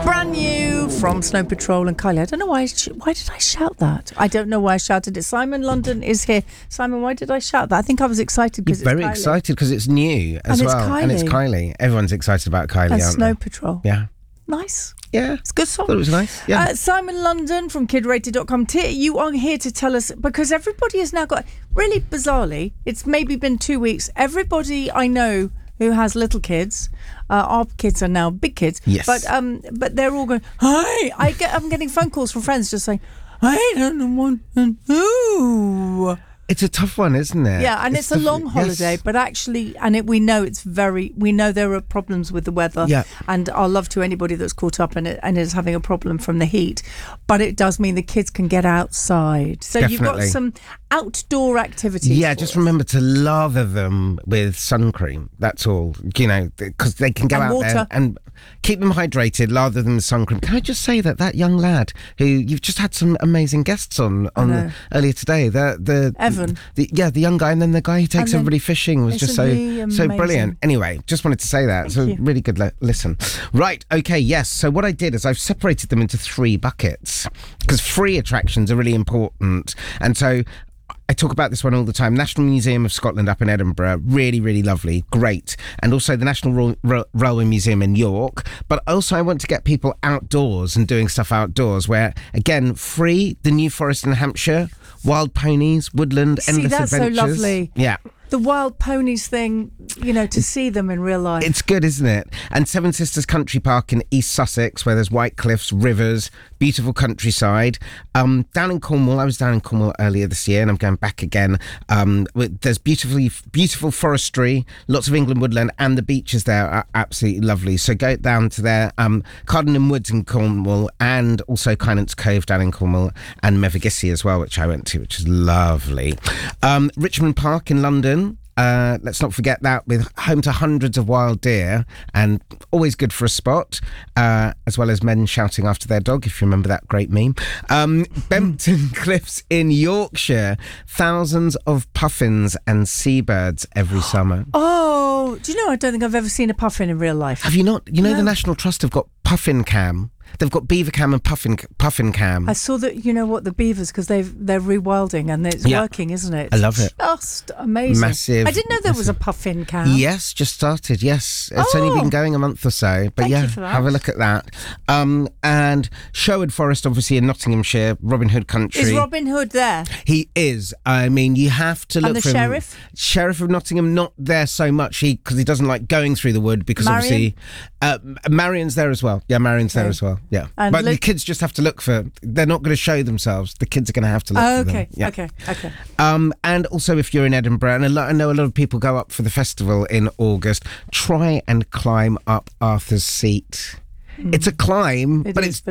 Brand new from Snow Patrol and Kylie. I don't know why did I shout that? I don't know why I shouted it. Simon London is here. Simon, why did I shout that? I think I was excited because it's very Kylie. Excited because it's new as And well. it's Kylie. And it's Kylie. Everyone's excited about Kylie, And aren't Snow they? Patrol. Yeah. Nice. Yeah. It's a good song. Thought it was nice. Yeah. Simon London from kidrated.com. You are here to tell us, because everybody has now got, really bizarrely, it's maybe been 2 weeks, everybody I know who has little kids, our kids are now big kids, yes, but they're all going, hi, I'm getting phone calls from friends just saying, I don't want to know. It's a tough one, isn't it? Yeah, and it's a long holiday, yes. But actually, we know there are problems with the weather. Yeah. And our love to anybody that's caught up in it and is having a problem from the heat. But it does mean the kids can get outside. So Definitely. You've got some outdoor activities. Yeah, just remember to lather them with sun cream. That's all, because they can go out there and keep them hydrated, lather them with sun cream. Can I just say that young lad who you've just had some amazing guests on earlier today, Evan. The young guy, and then the guy who takes everybody fishing was just so brilliant. Anyway, just wanted to say that. It's a really good listen. Right, okay, yes. So what I did is I've separated them into 3 buckets because free attractions are really important. And so I talk about this one all the time. National Museum of Scotland up in Edinburgh, really, really lovely, great. And also the National Railway Museum in York. But also I want to get people outdoors and doing stuff outdoors where, again, free, the New Forest in Hampshire, wild ponies, woodland, endless that's adventures. So lovely. Yeah. The wild ponies thing, to see them in real life. It's good, isn't it? And Seven Sisters Country Park in East Sussex, where there's white cliffs, rivers, beautiful countryside. Down in Cornwall, I was down in Cornwall earlier this year, and I'm going back again. There's beautiful forestry, lots of England woodland, and the beaches there are absolutely lovely. So go down to there. Cardinham Woods in Cornwall, and also Kynance Cove down in Cornwall, and Mevagissey as well, which I went to, which is lovely. Richmond Park in London. Let's not forget that, with home to hundreds of wild deer and always good for a spot, as well as men shouting after their dog, if you remember that great meme. Bempton Cliffs in Yorkshire, thousands of puffins and seabirds every summer. Oh, do you know, I don't think I've ever seen a puffin in real life. Have you not? You know, the National Trust have got puffin cam. They've got beaver cam and puffin cam. I saw that, the beavers, because they're rewilding and it's working, isn't it? I love it. Just amazing. Massive. I didn't know there was a puffin cam. Yes, just started, yes. It's only been going a month or so. But Thank you for that. Have a look at that. And Sherwood Forest, obviously, in Nottinghamshire, Robin Hood country. Is Robin Hood there? He is. I mean, you have to look and the for sheriff? him. Sheriff of Nottingham, not there so much, because he doesn't like going through the wood, because Marion? obviously Marion's there as well. Yeah, Marion's there as well. Yeah. And but the kids just have to look for, they're not going to show themselves. The kids are going to have to look for them. Yeah. Okay. And also, if you're in Edinburgh, and I know a lot of people go up for the festival in August, try and climb up Arthur's Seat. It's a climb, but it's